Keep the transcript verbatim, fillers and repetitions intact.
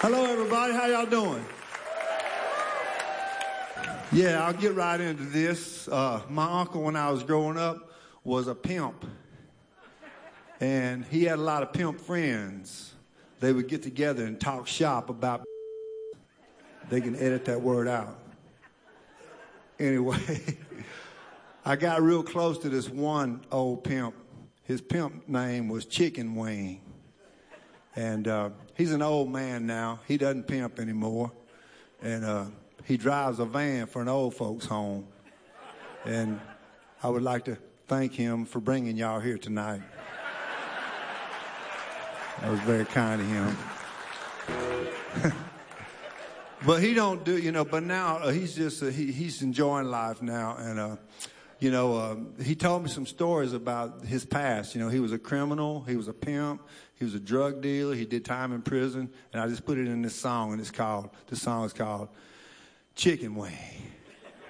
Hello, everybody. How y'all doing? Yeah, I'll get right into this. Uh, my uncle, when I was growing up, was a pimp. And he had a lot of pimp friends. They would get together and talk shop about. They can edit that word out. Anyway, I got real close to this one old pimp. His pimp name was Chicken Wing. And uh, he's an old man now. He doesn't pimp anymore. And uh, he drives a van for an old folks home. And I would like to thank him for bringing y'all here tonight. That was very kind of him. But he don't do, you know, but now uh, he's just, uh, he, he's enjoying life now. And, uh, you know, uh, he told me some stories about his past. You know, he was a criminal. He was a pimp. He was a drug dealer. He did time in prison. And I just put it in this song, and it's called, the song is called Chicken Wing.